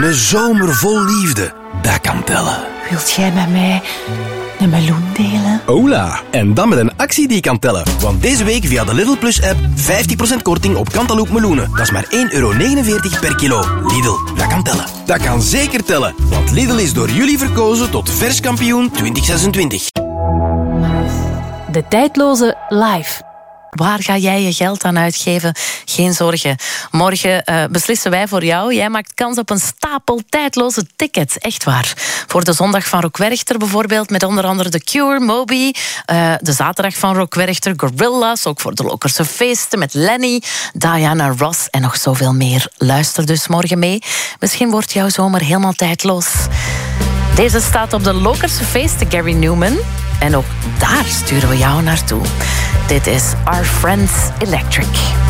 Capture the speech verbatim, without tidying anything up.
Een zomer vol liefde, dat kan tellen. Wilt jij met mij een meloen delen? Hola! En dan met een actie die kan tellen. Want deze week via de Lidl Plus app vijftig procent korting op Cantaloupe meloenen. Dat is maar één euro negenenveertig per kilo. Lidl, dat kan tellen. Dat kan zeker tellen. Want Lidl is door jullie verkozen tot verskampioen twintig zesentwintig. De tijdloze live. Waar ga jij je geld aan uitgeven? Geen zorgen. Morgen uh, beslissen wij voor jou. Jij maakt kans op een stapel tijdloze tickets. Echt waar. Voor de zondag van Rock Werchter bijvoorbeeld, met onder andere The Cure, Moby. Uh, de zaterdag van Rock Werchter, Gorillaz. Ook voor de Lokerse feesten met Lenny, Diana Ross en nog zoveel meer. Luister dus morgen mee. Misschien wordt jouw zomer helemaal tijdloos. Deze staat op de Lokerse feesten, Gary Newman. En ook daar sturen we jou naartoe. Dit is Our Friends Electric.